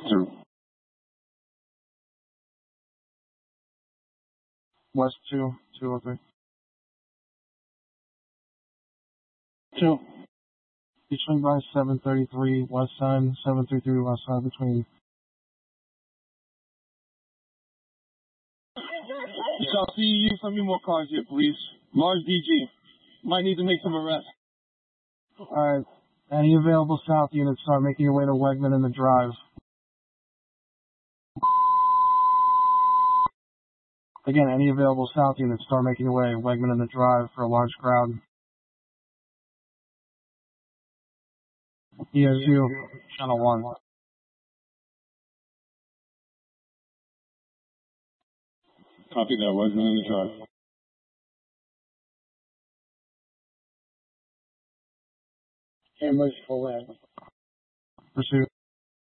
Zero. West 2, 203. 2. Between by 733 west side, 733 west side between. South CEU, send me more cars here, please. Mars DG. Might need to make some arrests. Alright. Any available south units start making your way to Wegman in the drive. Again, any available south units start making your way to Wegman in the drive for a large crowd. ESU, Channel 1. Copy that, Wegman in the drive. Cameras full in. Pursuit.